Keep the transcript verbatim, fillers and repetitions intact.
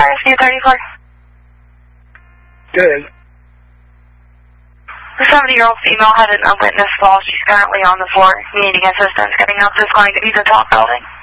R S V thirty-four. Good. The seventy-year-old female had an unwitnessed fall. She's currently on the floor, needing assistance getting up. This is going to be the top building.